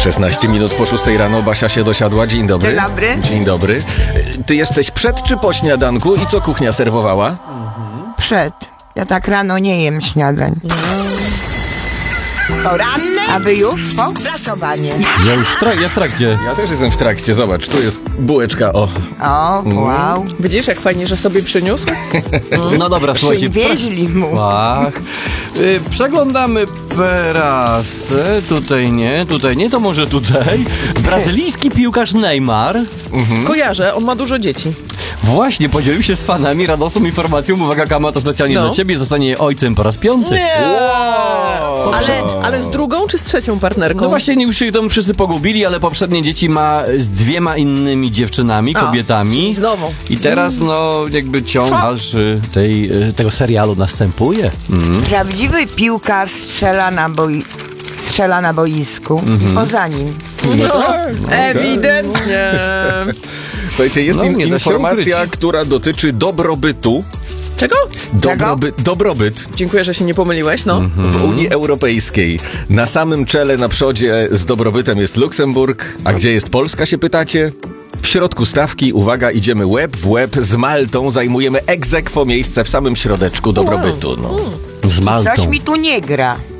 16 minut po 6 rano Basia się dosiadła. Dzień dobry. Dzień dobry. Dzień dobry. Ty jesteś przed czy po śniadanku i co kuchnia serwowała? Przed. Ja tak rano nie jem śniadań. Poranne, a wy już po prasowanie. Ja w trakcie. Ja też jestem w trakcie. Zobacz, tu jest bułeczka, o. O, wow. Widzisz, jak fajnie, że sobie przyniósł? No dobra, słuchajcie. Przywieźli mu. Ach, przeglądamy prasę. Tutaj nie, to może tutaj. Brazylijski piłkarz Neymar Kojarzę, on ma dużo dzieci. właśnie podzielił się z fanami radosną informacją. Uwaga, Kama, to specjalnie No. dla ciebie. Zostanie ojcem po raz 5. Nie! Ale z drugą czy z trzecią partnerką? No właśnie, już się tam wszyscy pogubili, ale poprzednie dzieci ma z 2 innymi dziewczynami, kobietami. czyli z nową. I teraz, jakby ciąg dalszy tego serialu następuje. Prawdziwy piłkarz strzela na boisku i poza nim. Ewidentnie. Słuchajcie, jest No, nie da się informacja, ukryć. która dotyczy dobrobytu. Czego? Dobrobyt Dziękuję, że się nie pomyliłeś, no. w Unii Europejskiej. Na samym czele, na przodzie z dobrobytem jest Luksemburg. A gdzie jest Polska, się pytacie? W środku stawki, uwaga, idziemy łeb w łeb z Maltą. Zajmujemy ex aequo miejsce w samym środeczku dobrobytu. No. Z Maltą. Coś mi tu nie gra.